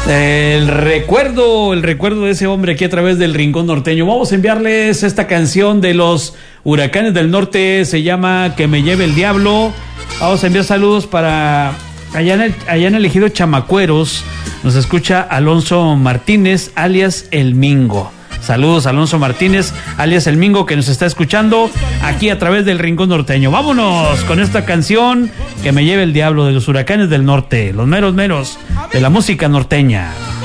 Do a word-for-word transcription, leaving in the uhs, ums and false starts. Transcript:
El recuerdo, el recuerdo de ese hombre aquí a través del Rincón Norteño. Vamos a enviarles esta canción de los Huracanes del Norte, se llama Que me lleve el diablo. Vamos a enviar saludos para allá en el, allá en el ejido Chamacueros. Nos escucha Alonso Martínez, alias El Mingo. Saludos a Alonso Martínez, alias El Mingo, que nos está escuchando aquí a través del Rincón Norteño. Vámonos con esta canción, Que me lleve el diablo, de los Huracanes del Norte, los meros meros de la música norteña.